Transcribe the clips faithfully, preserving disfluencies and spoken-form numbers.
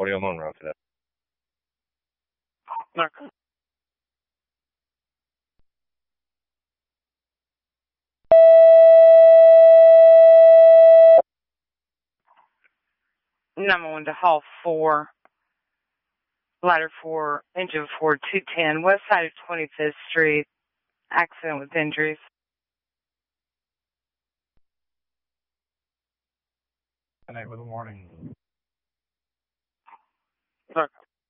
Audio Monroe today. Mark. Number one to Hall four, ladder four, engine four, two ten, west side of twenty-fifth Street, accident with injuries. Good night, good morning. Look.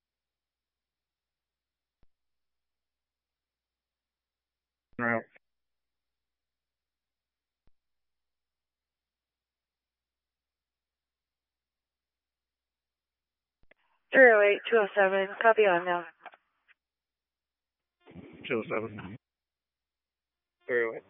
Right. three oh eight, two oh seven, copy on now. two oh seven. three oh eight.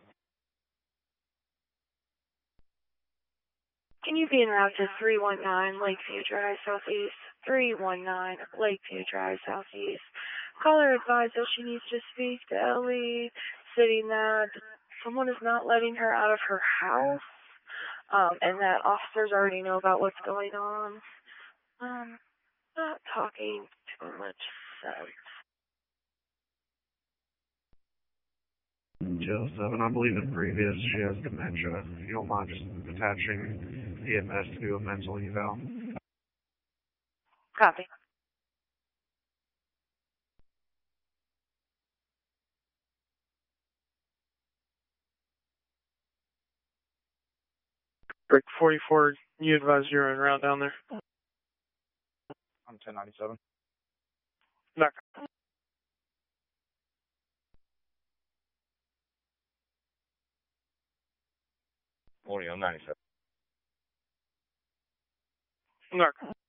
Can you be en route to three one nine Lakeview Drive Southeast? three one nine Lakeview Drive Southeast. Caller advised that she needs to speak to Ellie, stating that someone is not letting her out of her house, um, and that officers already know about what's going on. Um, not talking too much sense. two oh seven, I believe in previous, she has dementia. If you don't mind just attaching E M S to do a mental eval. Copy. Break forty-four, you advise you're en route down there. I'm ten ninety-seven. Back. Audio ninety-seven. Mark.